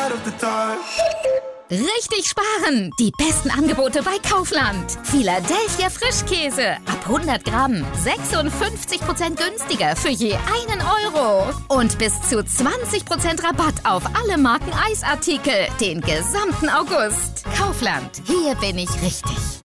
Richtig sparen! Die besten Angebote bei Kaufland. Philadelphia Frischkäse. Ab 100 Gramm. 56% günstiger für je 1 Euro. Und bis zu 20% Rabatt auf alle Marken Eisartikel. Den gesamten August. Kaufland. Hier bin ich richtig.